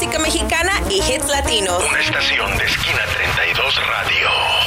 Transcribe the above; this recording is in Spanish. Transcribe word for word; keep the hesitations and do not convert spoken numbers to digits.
música mexicana y hits latinos. Una estación de Esquina treinta y dos Radio.